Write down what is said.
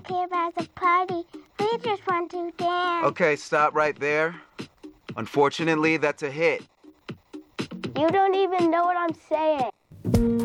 don't care about the party. We just want to dance. Okay, stop right there. Unfortunately, that's a hit. You don't even know what I'm saying.